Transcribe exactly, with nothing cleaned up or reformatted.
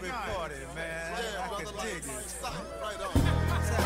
recording, man. Yeah, I brother, can like, dig it. stop right on.